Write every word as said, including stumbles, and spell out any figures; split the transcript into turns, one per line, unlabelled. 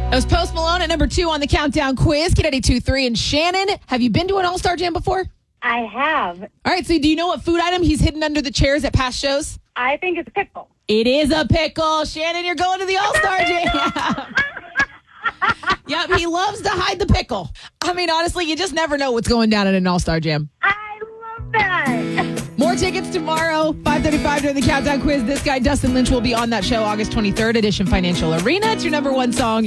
That was Post Malone at number two on the Countdown quiz. Kid eighty two three. And Shannon, have you been to an All-Star Jam before?
I have.
All right, so do you know what food item he's hidden under the chairs at past shows?
I think it's pickle.
It is a pickle. Shannon, you're going to the All-Star Jam. Yep, he loves to hide the pickle. I mean, honestly, you just never know what's going down at an All-Star Jam.
I love that.
More tickets tomorrow, five thirty-five during the Countdown quiz. This guy, Dustin Lynch, will be on that show August twenty-third, Edition Financial Arena. It's your number one song.